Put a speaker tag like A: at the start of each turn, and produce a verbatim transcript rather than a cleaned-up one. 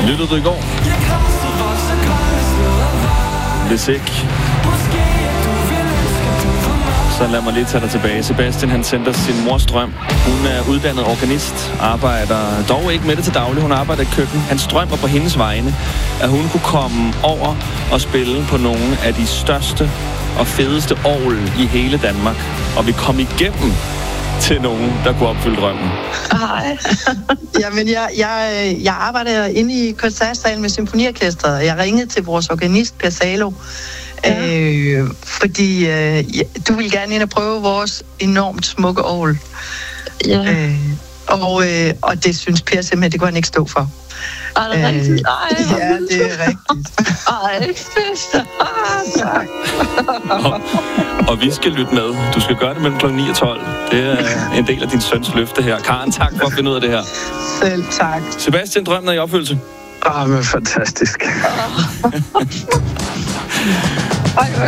A: Lyttede du i går? Hvis ikke, så lad mig lige tage dig tilbage. Sebastian, han sendte sin mors drøm. Hun er uddannet organist, arbejder dog ikke med det til daglig. Hun arbejder i køkken. Hans drøm var på hendes vegne, at hun kunne komme over og spille på nogle af de største og fedeste orgel i hele Danmark. Og vi kom igennem til nogen, der kunne opfylde drømmen.
B: Hej. Jamen, jeg, jeg, jeg arbejder inde i koncertsalen med symfoniorkestret. Jeg ringede til vores organist, Per Salo, ja. øh, fordi øh, du ville gerne ind og prøve vores enormt smukke orgel. Ja. Øh, og, øh, og det synes Per simpelthen, det kunne han ikke stå for.
C: Er det øh, rigtigt? Ej,
B: ja, det er rigtigt.
C: Ej, fedt. Ah, tak.
A: og, og vi skal lytte med. Du skal gøre det mellem klokken ni og tolv. Det er en del af din søns løfte her. Karen, tak for at finde ud af det her.
B: Selv tak.
A: Sebastian, drømmen er i opfyldelse.
D: Åh, oh, men fantastisk.
C: Ej,